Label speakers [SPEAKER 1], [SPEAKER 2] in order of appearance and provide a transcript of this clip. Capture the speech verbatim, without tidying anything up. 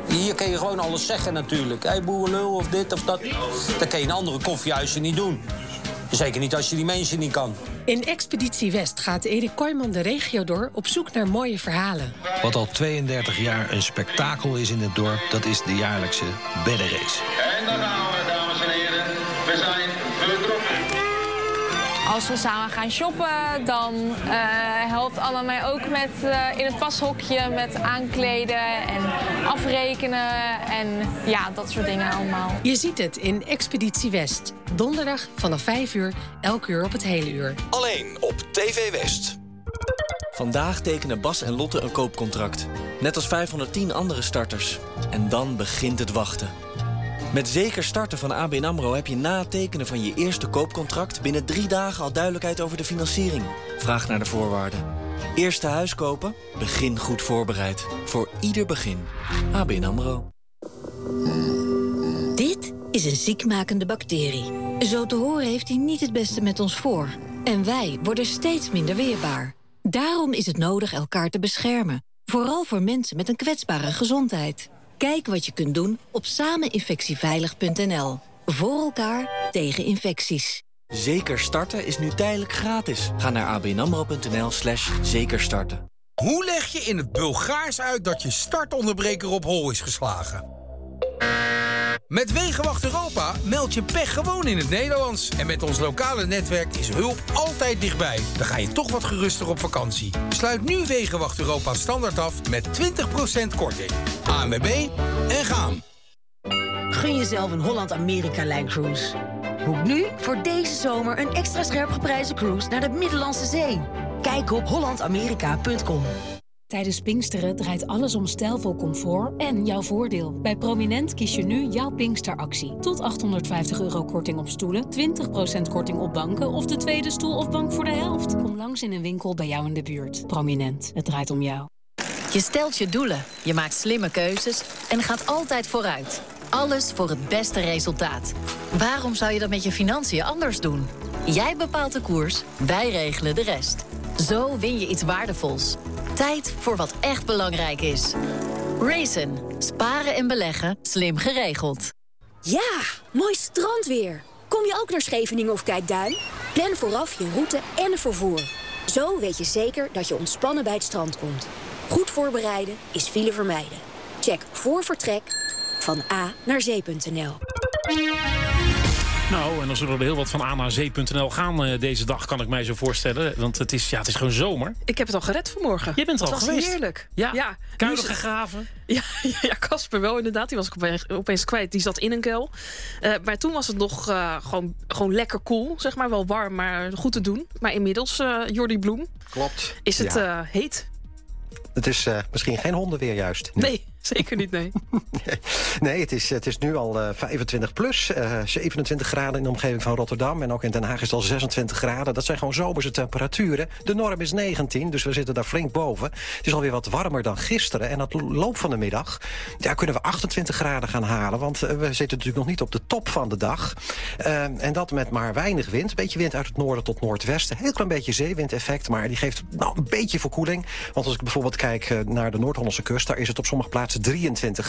[SPEAKER 1] Hier kun je gewoon alles zeggen natuurlijk. Hé, hey, boerenlul of dit of dat. Dat kan je in andere koffiehuizen niet doen. Zeker niet als je die mensen niet kan.
[SPEAKER 2] In Expeditie West gaat Erik Kooijman de regio door op zoek naar mooie verhalen.
[SPEAKER 3] Wat al tweeëndertig jaar een spektakel is in het dorp, dat is de jaarlijkse beddenrace.
[SPEAKER 4] En daar gaan we, dames en heren. We zijn vertrokken.
[SPEAKER 5] Als we samen gaan shoppen, dan uh, helpt Anna mij ook met uh, in het pashokje met aankleden en afrekenen en ja, dat soort dingen allemaal.
[SPEAKER 2] Je ziet het in Expeditie West. Donderdag vanaf vijf uur, elk uur op het hele uur.
[SPEAKER 6] Alleen op T V West.
[SPEAKER 7] Vandaag tekenen Bas en Lotte een koopcontract. Net als vijfhonderdtien andere starters. En dan begint het wachten. Met Zeker Starten van A B N AMRO heb je na het tekenen van je eerste koopcontract binnen drie dagen al duidelijkheid over de financiering. Vraag naar de voorwaarden. Eerste huis kopen? Begin goed voorbereid. Voor ieder begin. A B N AMRO.
[SPEAKER 8] Dit is een ziekmakende bacterie. Zo te horen heeft hij niet het beste met ons voor. En wij worden steeds minder weerbaar. Daarom is het nodig elkaar te beschermen. Vooral voor mensen met een kwetsbare gezondheid. Kijk wat je kunt doen op sameninfectieveilig punt n l. Voor elkaar tegen infecties.
[SPEAKER 7] Zeker Starten is nu tijdelijk gratis. Ga naar abnamro.nl slash zekerstarten.
[SPEAKER 9] Hoe leg je in het Bulgaars uit dat je startonderbreker op hol is geslagen? Met Wegenwacht Europa meld je pech gewoon in het Nederlands. En met ons lokale netwerk is hulp altijd dichtbij. Dan ga je toch wat geruster op vakantie. Sluit nu Wegenwacht Europa standaard af met twintig procent korting. A N W B en gaan.
[SPEAKER 10] Gun jezelf een Holland-Amerika-lijncruise. Boek nu voor deze zomer een extra scherp geprijsde cruise naar de Middellandse Zee. Kijk op holland amerika punt com.
[SPEAKER 11] Tijdens Pinksteren draait alles om stijlvol comfort en jouw voordeel. Bij Prominent kies je nu jouw Pinksteractie. Tot achthonderdvijftig euro korting op stoelen, twintig procent korting op banken of de tweede stoel of bank voor de helft. Kom langs in een winkel bij jou in de buurt. Prominent, het draait om jou.
[SPEAKER 12] Je stelt je doelen, je maakt slimme keuzes en gaat altijd vooruit. Alles voor het beste resultaat. Waarom zou je dat met je financiën anders doen? Jij bepaalt de koers, wij regelen de rest. Zo win je iets waardevols. Tijd voor wat echt belangrijk is. Raisin. Sparen en beleggen. Slim geregeld.
[SPEAKER 13] Ja, mooi strandweer. Kom je ook naar Scheveningen of Kijkduin? Plan vooraf je route en vervoer. Zo weet je zeker dat je ontspannen bij het strand komt. Goed voorbereiden is file vermijden. Check voor vertrek van A naar zee punt n l.
[SPEAKER 14] Nou, en dan zullen er heel wat van A naar zee punt n l gaan uh, deze dag, kan ik mij zo voorstellen. Want het is, ja, het is gewoon zomer.
[SPEAKER 15] Ik heb het al gered vanmorgen.
[SPEAKER 14] Je bent er al
[SPEAKER 15] geweest.
[SPEAKER 14] geweest.
[SPEAKER 15] Heerlijk.
[SPEAKER 14] Ja,
[SPEAKER 15] ja
[SPEAKER 14] kuilen gegraven.
[SPEAKER 15] Ja, ja, Casper wel inderdaad. Die was ik opeens, opeens kwijt. Die zat in een kuil. Uh, maar toen was het nog uh, gewoon, gewoon lekker koel. Zeg maar, wel warm, maar goed te doen. Maar inmiddels, uh, Jordi Bloem.
[SPEAKER 16] Klopt.
[SPEAKER 15] Is het
[SPEAKER 16] ja.
[SPEAKER 15] uh, heet?
[SPEAKER 16] Het is uh, misschien geen hondenweer juist. Nu.
[SPEAKER 15] Nee, zeker niet, nee.
[SPEAKER 16] nee, het is, het is nu al uh, vijfentwintig plus, uh, zevenentwintig graden in de omgeving van Rotterdam. En ook in Den Haag is het al zesentwintig graden. Dat zijn gewoon zomerse temperaturen. De norm is negentien, dus we zitten daar flink boven. Het is alweer wat warmer dan gisteren. En dat loop van de middag, ja, kunnen we achtentwintig graden gaan halen. Want uh, we zitten natuurlijk nog niet op de top van de dag. Uh, en dat met maar weinig wind. Een beetje wind uit het noorden tot noordwesten. Heel klein beetje zeewindeffect, maar die geeft nou, een beetje verkoeling. Want als ik bijvoorbeeld kijk naar de Noord-Hollandse kust, daar is het op sommige plaatsen drieëntwintig